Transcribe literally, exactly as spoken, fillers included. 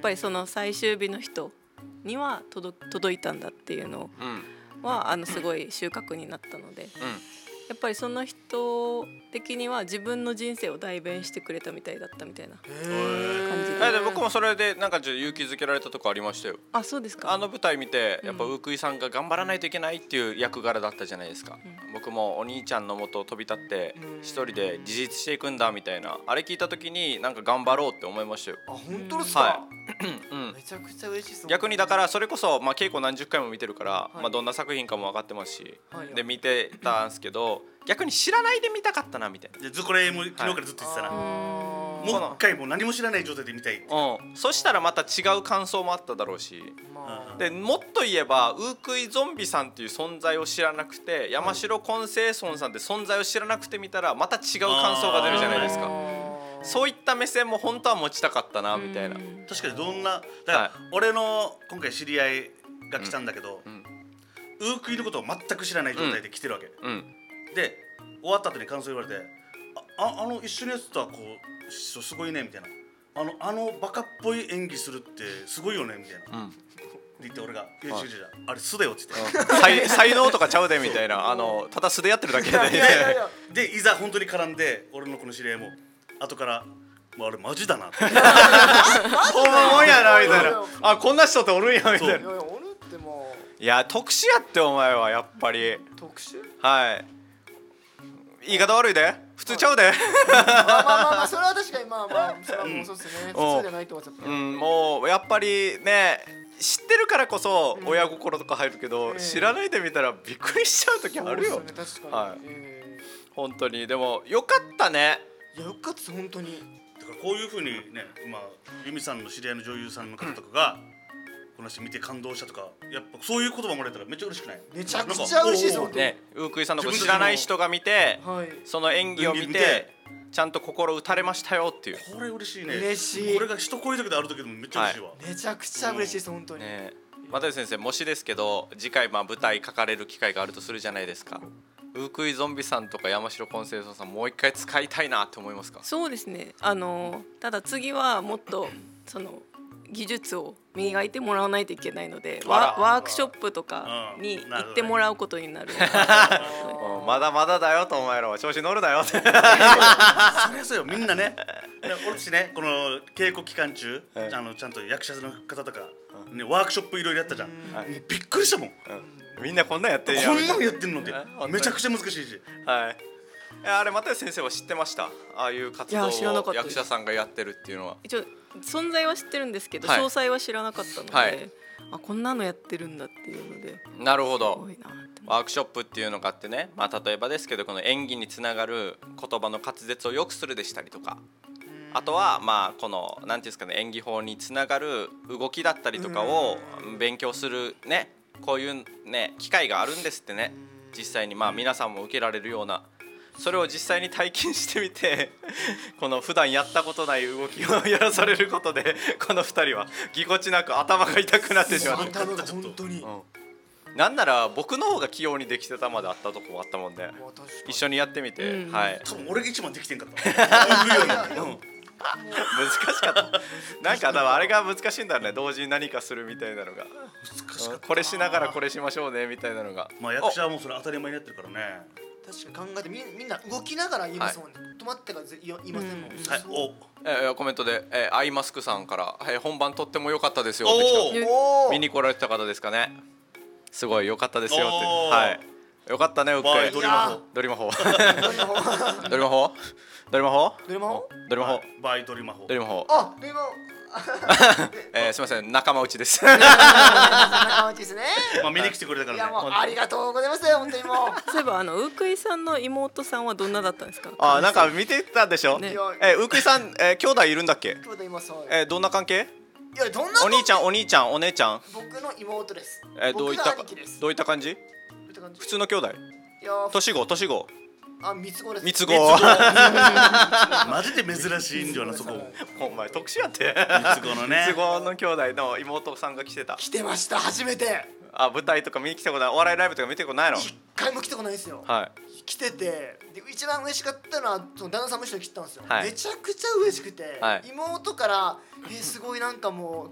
ぱりその最終日の人には届、届いたんだっていうのは、うん、あのすごい収穫になったので、うん、やっぱりその人的には自分の人生を代弁してくれたみたいだったみたいな感じで、 で僕もそれでなんかちょっと勇気づけられたとこありましたよ。 あ、そうですか。 あの舞台見てやっぱウークイさんが頑張らないといけないっていう役柄だったじゃないですか、うん、僕もお兄ちゃんの元を飛び立って一人で自立していくんだみたいなあれ聞いた時になんか頑張ろうって思いましたよ。 あ、本当ですか、 はいうん、めちゃくちゃ嬉しそう。 逆にだからそれこそ、まあ、稽古何十回も見てるから、はい、まあ、どんな作品かも分かってますし、はい、で見てたんですけど逆に知らないで見たかったなみたいな。 ずこれも昨日からずっと言ってたな、はい、もう一回もう何も知らない状態で見たい、 うん、そしたらまた違う感想もあっただろうし、まあ、でもっと言えばウークイゾンビさんっていう存在を知らなくて山城コンセイソンさんって存在を知らなくて見たらまた違う感想が出るじゃないですか。そういった目線も本当は持ちたかったなみたいな。 確かにどんなだから俺の今回知り合いが来たんだけど、うんうん、ウークイのことを全く知らない状態で来てるわけ、うんうん、で終わった後に感想言われてあ, あ, あの一緒にやってた子すごいねみたいな、あのあのバカっぽい演技するってすごいよねみたいな、うん、って言って俺が「いや違う違うあれ素だよ」って言って、 才, 才能とかちゃうでみたいなあのただ素でやってるだけででいざ本当に絡んで俺のこの知り合いも後からもうあれマジだなってほんまもんやなみたいな、あこんな人っておるんやみたいな。いやいやおるってもういや特殊やってお前はやっぱり特殊、 はい言い方悪いで普通ちゃうでまあまあまあまあそれは確かにまあまあそれはもうそうですね、うん、普通じゃないと思っちゃった、 うん、もうやっぱりね知ってるからこそ親心とか入るけど、うん、知らないで見たらびっくりしちゃう時あるよ。 そうですね確かに、はい、 えー、本当にでもよかったね。 いやよかった本当に。 だからこういう風にね、まあ由美さんの知り合いの女優さんの方とかがこの人見て感動したとか、やっぱそういう言葉もらえたらめっちゃ嬉しくない？ めちゃくちゃ嬉しいですもんね。ウークイさんのこと知らない人が見て、はい、その演技を見てちゃんと心打たれましたよっていう。 これ嬉しいね。 嬉しい。 これが人恋だけである時でもめっちゃ嬉しいわ、はい、 めちゃくちゃ嬉しいです本当に、 ね、又吉先生もしですけど次回まあ舞台書かれる機会があるとするじゃないですか。ウークイゾンビさんとか山城コンセイソンさんもう一回使いたいなって思いますか？ そうですね、あのただ次はもっとその技術を磨いてもらわないといけないので、ワ, ワークショップとかに行ってもらうことになる。 まだまだだよとお前らは調子乗るなよって。そりゃそうよみんなね。俺たちねこの稽古期間中、はい、あのちゃんと役者の方とか、ね、ワークショップいろいろやったじゃん、はい、びっくりしたもん、 うん、みんなこんなんやってるやん。 こんなんやってるのってめちゃくちゃ難しいし、 はい、あれ又吉先生は知ってました？ああいう活動を役者さんがやってるっていうのは。 一応存在は知ってるんですけど、はい、詳細は知らなかったので、はい、あこんなのやってるんだっていうので。 なるほど。ワークショップっていうのがあってね、まあ、例えばですけどこの演技につながる言葉の滑舌を良くするでしたりとか、あとはまあこのなんていうんですかね、演技法につながる動きだったりとかを勉強するね、こういうね機会があるんですってね。実際にまあ皆さんも受けられるような、それを実際に体験してみてこの普段やったことない動きをやらされることでこのふたりはぎこちなく頭が痛くなってしまった。 本当に、 うん、なんなら僕の方が器用にできてたまであったとこもあったもんで、一緒にやってみて、うん、はい、 多分俺が一番できてんかったうん難しかったなんか多分あれが難しいんだろうね、同時に何かするみたいなのが難しかった。これしながらこれしましょうねみたいなのが、 まあ役者はもうそれ当たり前になってるからね。 確かに考えて み, みんな動きながら言いますもんね、はい、止まってから言いませんもん、うん、 はい、おえー、コメントで、えー、アイマスクさんから、えー、本番とっても良かったですよって来た。見に来られてた方ですかね。すごい良かったですよって、はい、よかったね。うっかりドリマホドリマホドリマホドリマホドリマホドリマホバイドリマホドリマホあドリマホえー、すみません、仲間内です。 仲間内ですね。 まあ見に来てくれたからね。 いやもうありがとうございますよ本当にもう。 そういえばあのウークイさんの妹さんはどんなだったんですか？ あ、なんか見てたでしょ。ね、えー、ウークイさん、えー、兄弟いるんだっけ？ 兄弟います。 えー、どんな関係？ いやどんな？ お兄ちゃんお兄ちゃんお姉ちゃん。 僕の妹です。 えー、どういったどういった感じ？普通の兄弟？いや年子年子。 あ、三つ子です。 三つ子。 マジで珍しいんじゃなそこ。 お前特殊やって。 三つ子のね。 三つ子の兄弟の妹さんが来てた。 来てました初めて。 あ、舞台とか見に来たことない、お笑いライブとか見てことないの？ 一回も来たことないですよ。 はい。 来てて、で一番嬉しかったのはその旦那さんも一緒に来たんですよ。 はい、 めちゃくちゃ嬉しくて、はい、妹からえすごいなんかもう